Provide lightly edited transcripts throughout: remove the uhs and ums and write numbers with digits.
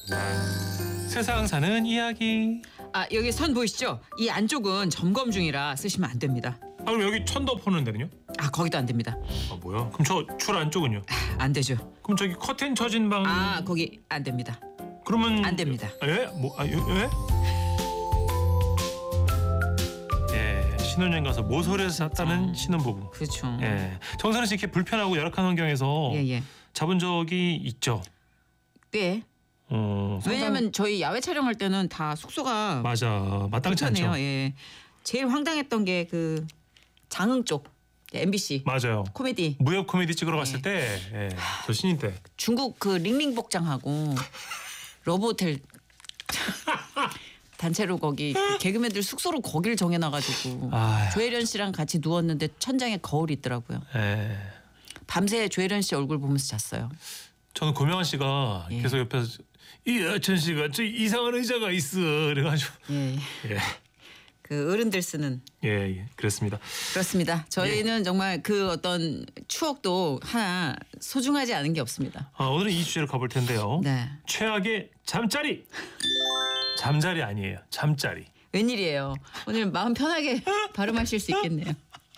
세상 사는 이야기. 아, 여기 선 보이시죠? 이 안쪽은 점검 중이라 쓰시면 안 됩니다. 아, 그럼 여기 천도 보는 데는요? 아, 거기도 안 됩니다. 아, 뭐야? 그럼 저 줄 안쪽은요? 안 되죠. 그럼 저기 커튼 쳐진 방. 아, 거기 안 됩니다. 그러면 안 됩니다. 예? 왜? 예, 신혼여행 가서 모서리에서 잤다는 신혼부부. 그렇죠. 예, 정선우 씨 이렇게 불편하고 열악한 환경에서 예. 잡은 적이 있죠. 꽤. 왜냐면 저희 야외 촬영할 때는 다 숙소가 맞아, 마땅치 않죠. 불편해요. 예. 제일 황당했던 게 그 장흥 쪽 MBC 맞아요. 코미디 무협 코미디 찍으러 갔을 때, 저 신인 때. 중국 그 링링 복장하고 러브호텔 단체로 거기 개그맨들 숙소로 거기를 정해놔가지고 아유. 조혜련 씨랑 같이 누웠는데 천장에 거울이 있더라고요. 예. 밤새 조혜련 씨 얼굴 보면서 잤어요. 저는 고명환 씨가 예. 계속 옆에서 이 여천 씨가 저 이상한 의자가 있어 그래가지고 예. 예. 그 어른들 쓰는 예, 그렇습니다. 그렇습니다. 저희는 정말 그 어떤 추억도 하나 소중하지 않은 게 없습니다. 오늘은 이 주제로 가볼 텐데요. 네. 최악의 잠자리. 잠자리 아니에요. 잠자리. 웬일이에요. 오늘 마음 편하게 발음하실 수 있겠네요.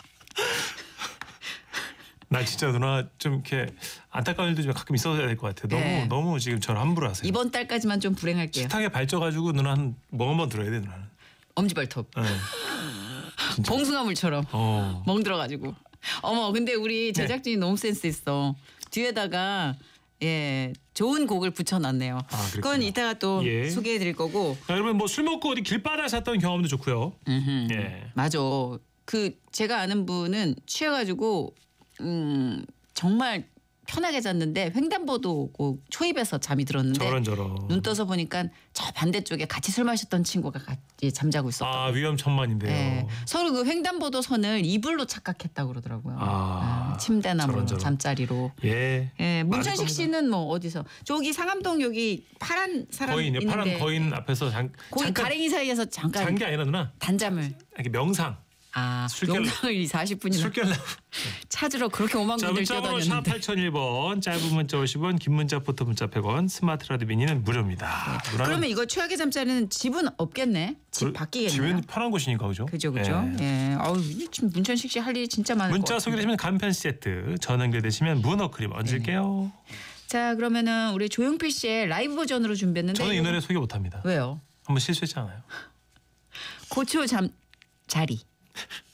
나 진짜 누나 좀 이렇게 안타까운 일도 좀 가끔 있어야 될 것 같아요. 네. 너무 지금 저를 함부로 하세요. 이번 달까지만 좀 불행할게요. 식탁에 발쪄가지고 누나 멍 한번 들어야 돼 누나는. 엄지발톱. 네. 진짜. 봉숭아물처럼 멍 들어가지고. 어머, 근데 우리 제작진이 너무 센스 있어. 뒤에다가 좋은 곡을 붙여놨네요. 그건 이따가 또 소개해드릴 거고. 여러분 뭐 술 먹고 어디 길바닥에 잤던 경험도 좋고요. 예. 맞아. 그 제가 아는 분은 취해가지고 정말 편하게 잤는데 횡단보도 오고 초입에서 잠이 들었는데 저런. 눈 떠서 보니까 저 반대쪽에 같이 술 마셨던 친구가 같이 잠자고 있었던. 아, 위험천만인데요. 네. 서로 그 횡단보도 선을 이불로 착각했다고 그러더라고요. 침대나 뭐 저런. 잠자리로. 예. 문천식 씨는 뭐 어디서 저기 상암동 여기 파란 사람 거인이요. 있는데 파란 거인 앞에서 거기 잠깐 가랭이 사이에서 잠깐 잔 게 아니라 누나 단잠을. 이렇게 명상. 영상을 40분이나 술 깨려고. 찾으러 그렇게 오만 자, 군데를 문자번호 샵 뛰어다녔는데. 8001번 짧은 문자 50원 긴 문자 포토 문자 100원 스마트 라디오 미니는 무료입니다. 그러면 이거 최악의 잠자리는 집은 없겠네. 집 바뀌겠네요. 집은 편한 곳이니까 그죠? 그죠. 예. 아우 지금 문천식 씨 할 일이 진짜 많을 것 문자 같아요. 소개되시면 간편 세트 전 연결되시면 문어 크림 얹을게요. 자, 그러면은 우리 조용필 씨의 라이브 버전으로 준비했는데 저는 이 노래 소개 못합니다. 왜요? 한번 실수했잖아요. 고초 잠자리.